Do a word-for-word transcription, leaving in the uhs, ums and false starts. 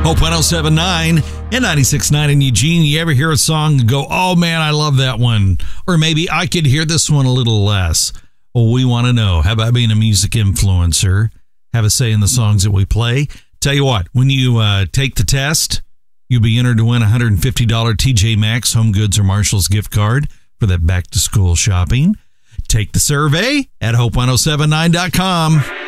Hope one oh seven point nine and ninety-six point nine in Eugene. You ever hear a song and go, oh man, I love that one? Or maybe I could hear this one a little less. Well, we want to know. How about being a music influencer? Have a say in the songs that we play. Tell you what, when you uh, take the test, you'll be entered to win a one hundred fifty dollars T J Maxx Home Goods or Marshall's gift card for that back-to-school shopping. Take the survey at hope one oh seven nine dot com.